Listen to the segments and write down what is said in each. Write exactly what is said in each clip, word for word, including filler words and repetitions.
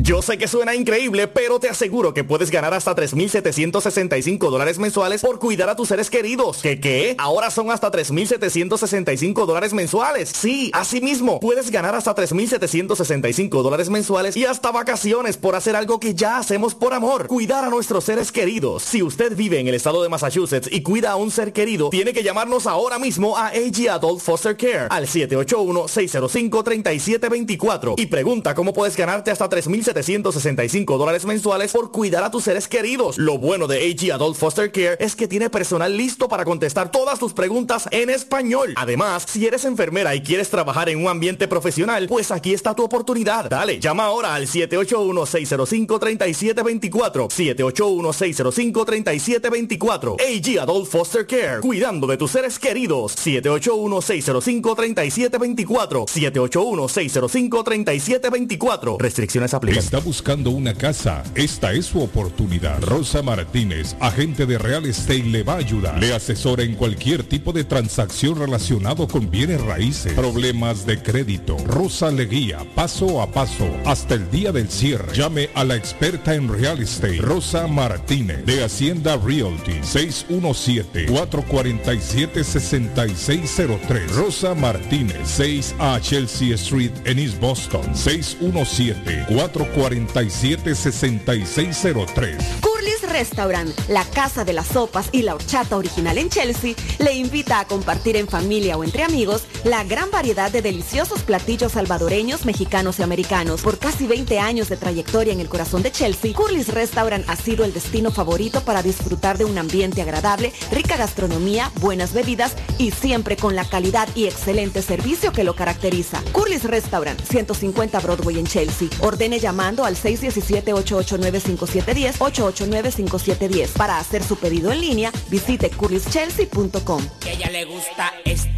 Yo sé que suena increíble, pero te aseguro que puedes ganar hasta tres mil setecientos sesenta y cinco dólares mensuales por cuidar a tus seres queridos. ¿Qué qué? Ahora son hasta tres mil setecientos sesenta y cinco dólares mensuales. Sí, así mismo. Puedes ganar hasta tres mil setecientos sesenta y cinco dólares mensuales y hasta vacaciones por hacer algo que ya hacemos por amor. Cuidar a nuestros seres queridos. Si usted vive en el estado de Massachusetts y cuida a un ser querido, tiene que llamarnos ahora mismo a A G Adult Foster Care al siete ocho uno, seis cero cinco, tres siete dos cuatro y pregunta cómo puedes ganarte hasta tres mil setecientos sesenta y cinco dólares mensuales por cuidar a tus seres queridos. Lo bueno de A G Adult Foster Care es que tiene personal listo para contestar todas tus preguntas en español. Además, si eres enfermera y quieres trabajar en un ambiente profesional, pues aquí está tu oportunidad. Dale, llama ahora al siete ocho uno, seis cero cinco, tres siete dos cuatro, siete ocho uno, seis cero cinco, tres siete dos cuatro. A G Adult Foster Care, cuidando de tus seres queridos. siete ocho uno, seis cero cinco, tres siete dos cuatro, siete ocho uno, seis cero cinco, tres siete dos cuatro. Restricciones aplican. ¿Está buscando una casa? Esta es su oportunidad. Rosa Martínez, agente de Real Estate, le va a ayudar. Le asesora en cualquier tipo de transacción relacionado con bienes raíces, problemas de crédito. Rosa le guía paso a paso hasta el día del cierre. Llame a la experta en Real Estate, Rosa Martínez, de Hacienda Realty, seis uno siete, cuatro cuatro siete, seis seis cero tres. Rosa Martínez, seis a Chelsea Street en East Boston, seis uno siete, cuatro cuatro siete, seis seis cero tres. Curly's Restaurant, la casa de las sopas y la horchata original en Chelsea, le invita a compartir en familia o entre amigos la gran variedad de deliciosos platillos salvadoreños, mexicanos y americanos. Por casi veinte años de trayectoria en el corazón de Chelsea, Curly's Restaurant ha sido el destino favorito para disfrutar de un ambiente agradable, rica gastronomía, buenas bebidas y siempre con la calidad y excelente servicio que lo caracteriza. Curly's Restaurant, ciento cincuenta Broadway en Chelsea. Ordene llamando al seis uno siete, ocho ocho nueve, cinco siete uno cero, ocho ocho nueve, cinco siete uno cero. Para hacer su pedido en línea, visite curlys chelsea punto com. Que a ella le gusta este,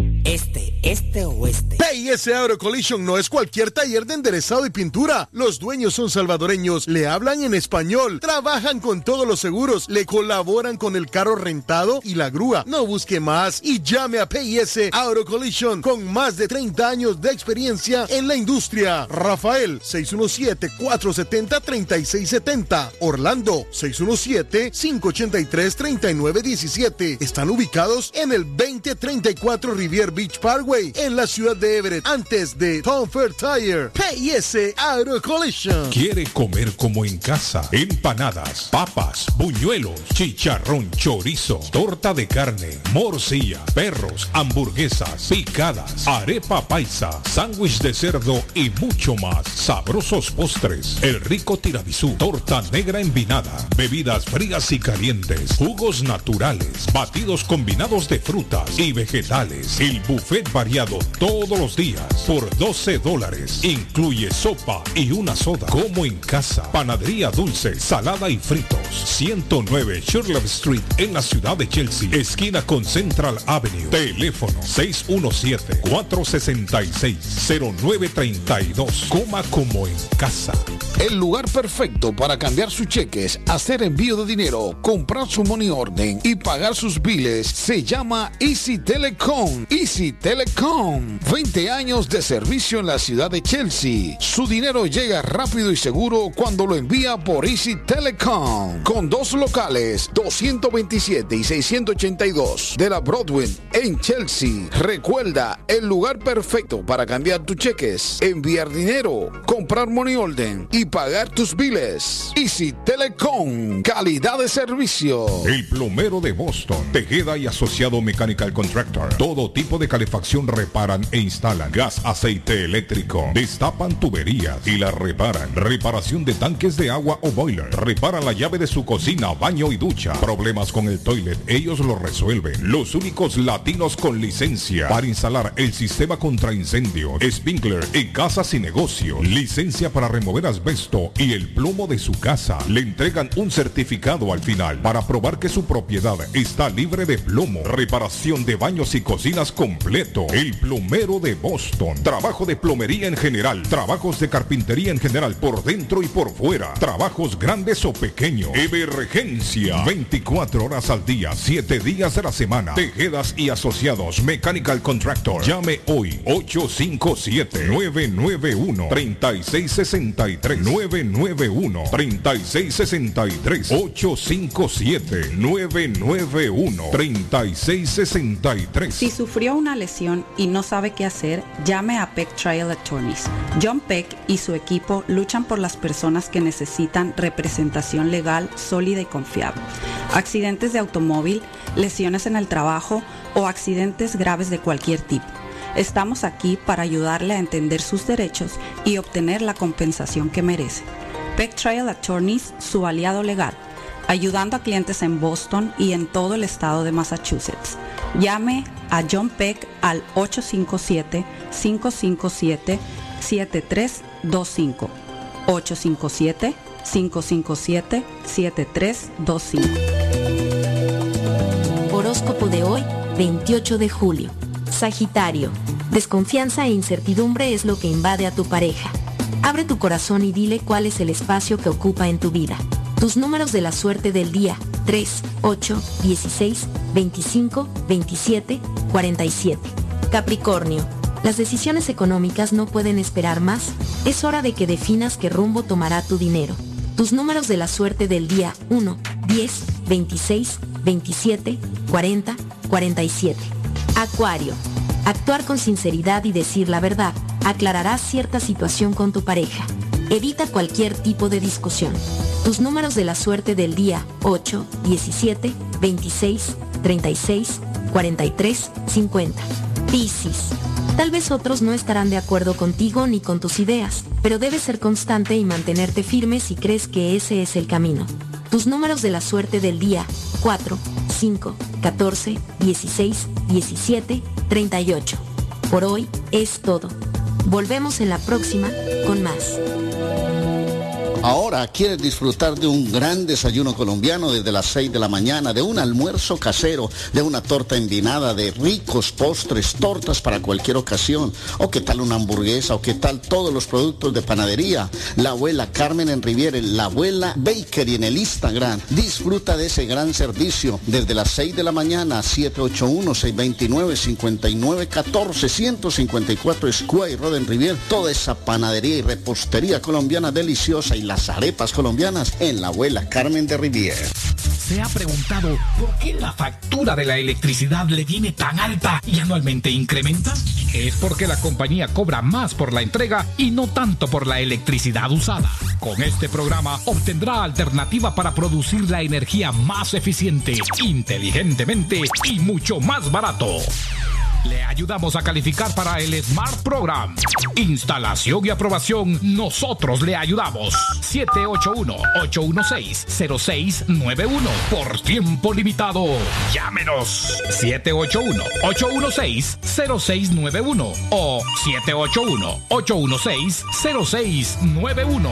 este, este o este. P I S Auto Collision no es cualquier taller de enderezado y pintura. Los dueños son salvadoreños, le hablan en español, trabajan con todos los seguros, le colaboran con el carro rentado y la grúa. No busque más y llame a P I S Auto Collision con más de treinta años de experiencia en la industria. Rafael, seis uno siete, cuatro siete cero, tres seis siete cero. Orlando, seis uno siete, cinco ocho tres, tres nueve uno siete. Están ubicados en el veinte treinta y cuatro Rivier Beach Parkway, en la ciudad de Everett, antes de Tom Fair Tire. P I S Auto Collision. ¿Quiere comer como en casa? Empanadas, papas, buñuelos, chicharrón, chorizo, torta de carne, morcilla, perros, hamburguesas, picadas, arepa paisa, sándwich de cerdo y mucho más. Sabrosos postres, el rico tiramisú, torta negra envinada, bebidas frías y calientes, jugos naturales, batidos combinados de frutas y vegetales. El buffet variado todos los días por doce dólares. Incluye sopa y una soda. Como en casa. Panadería dulce, salada y fritos. ciento nueve Shirley Street en la ciudad de Chelsea, esquina con Central Avenue. Teléfono seis uno siete, cuatro seis seis, cero nueve tres dos. Coma como en casa. El lugar perfecto para cambiar sus cheques, hacer envío de dinero, comprar su money order y pagar sus biles se llama Easy Telecom. Easy Telecom. veinte años de servicio en la ciudad de Chelsea. Su dinero llega rápido y seguro cuando lo envía por Easy Telecom. Con dos locales, doscientos veintisiete y seiscientos ochenta y dos de la Broadway en Chelsea. Recuerda, el lugar perfecto para cambiar tus cheques, enviar dinero, comprar money order y pagar tus biles. Easy Telecom, calidad de servicio. El plomero de Boston, Tejeda y Asociado Mechanical Contractor. Todo tipo de calefacción reparan e instalan. Gas, aceite eléctrico. Destapan tuberías y las reparan. Reparación de tanques de agua o boiler. Reparan la llave de su cocina, baño y ducha. Problemas con el toilet, ellos lo resuelven. Los únicos latinos con licencia para instalar el sistema contra incendio, sprinkler en casas y negocios. Licencia para remover asbesto y el plomo de su casa. Le entregan un certificado al final para probar que su propiedad está libre de plomo. Reparación de baños y cocinas completo. Plomero, el plomero de Boston. Trabajo de plomería en general, trabajos de carpintería en general por dentro y por fuera, trabajos grandes o pequeños. Emergencia, veinticuatro horas al día, siete días de la semana. Tejedas y Asociados Mechanical Contractor. Llame hoy ocho cinco siete, nueve nueve uno, tres seis seis tres, nueve nueve uno, tres seis seis tres, ocho cinco siete, nueve nueve uno, tres seis seis tres. Si sufrió una lesión y no sabe qué hacer, llame a Peck Trial Attorneys. John Peck y su equipo luchan por las personas que necesitan representación legal sólida y confiable. Accidentes de automóvil, lesiones en el trabajo o accidentes graves de cualquier tipo. Estamos aquí para ayudarle a entender sus derechos y obtener la compensación que merece. Peck Trial Attorneys, su aliado legal, ayudando a clientes en Boston y en todo el estado de Massachusetts. Llame a John Peck al ocho cinco siete, cinco cinco siete, siete tres dos cinco. ocho cinco siete, cinco cinco siete, siete tres dos cinco. Horóscopo de hoy, veintiocho de julio. Sagitario. Desconfianza e incertidumbre es lo que invade a tu pareja. Abre tu corazón y dile cuál es el espacio que ocupa en tu vida. Tus números de la suerte del día: tres, ocho, dieciséis, veinticinco, veintisiete, cuarenta y siete. Capricornio. Las decisiones económicas no pueden esperar más. Es hora de que definas qué rumbo tomará tu dinero. Tus números de la suerte del día: uno, diez, veintiséis, veintisiete, cuarenta, cuarenta y siete. Acuario. Actuar con sinceridad y decir la verdad aclarará cierta situación con tu pareja. Evita cualquier tipo de discusión. Tus números de la suerte del día: ocho, diecisiete, veintiséis, treinta y seis, cuarenta y tres, cincuenta. Piscis. Tal vez otros no estarán de acuerdo contigo ni con tus ideas, pero debes ser constante y mantenerte firme si crees que ese es el camino. Tus números de la suerte del día: cuatro, cinco, catorce, dieciséis, diecisiete, treinta y ocho. Por hoy es todo. Volvemos en la próxima con más. Ahora quieres disfrutar de un gran desayuno colombiano desde las seis de la mañana, de un almuerzo casero, de una torta envinada, de ricos postres, tortas para cualquier ocasión, o qué tal una hamburguesa, o qué tal todos los productos de panadería. La abuela Carmen en Riviere, la abuela Bakery en el Instagram. Disfruta de ese gran servicio desde las seis de la mañana, siete ocho uno, seis dos nueve, cinco nueve uno cuatro, ciento cincuenta y cuatro Square Road en Riviere. Toda esa panadería y repostería colombiana deliciosa y las arepas colombianas en la abuela Carmen de Riviere. ¿Se ha preguntado por qué la factura de la electricidad le viene tan alta y anualmente incrementa? Es porque la compañía cobra más por la entrega y no tanto por la electricidad usada. Con este programa obtendrá alternativa para producir la energía más eficiente, inteligentemente y mucho más barato. Le ayudamos a calificar para el Smart Program. Instalación y aprobación, nosotros le ayudamos. siete ocho uno, ocho uno seis, cero seis nueve uno. Por tiempo limitado. Llámenos. siete ocho uno, ocho uno seis, cero seis nueve uno o siete ocho uno, ocho uno seis, cero seis nueve uno.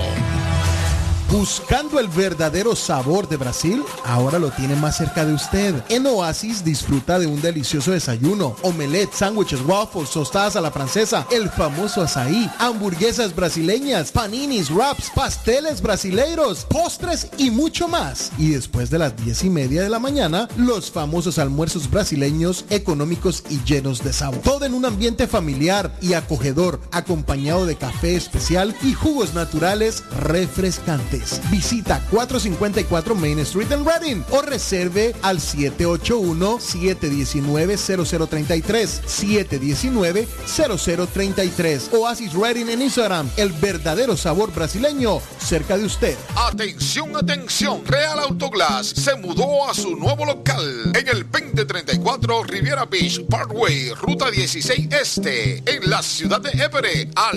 Buscando el verdadero sabor de Brasil, ahora lo tiene más cerca de usted. En Oasis disfruta de un delicioso desayuno, omelette, sándwiches, waffles, tostadas a la francesa, el famoso açaí, hamburguesas brasileñas, paninis, wraps, pasteles brasileiros, postres y mucho más. Y después de las diez y media de la mañana, los famosos almuerzos brasileños económicos y llenos de sabor. Todo en un ambiente familiar y acogedor, acompañado de café especial y jugos naturales refrescantes. Visita cuatrocientos cincuenta y cuatro Main Street en Reading o reserve al siete ocho uno, siete uno nueve, cero cero tres tres, siete uno nueve, cero cero tres tres. Oasis Reading en Instagram, el verdadero sabor brasileño cerca de usted. Atención, atención, Real Autoglass se mudó a su nuevo local en el veinte treinta y cuatro Riviera Beach Parkway, Ruta dieciséis Este, en la ciudad de Everett. Al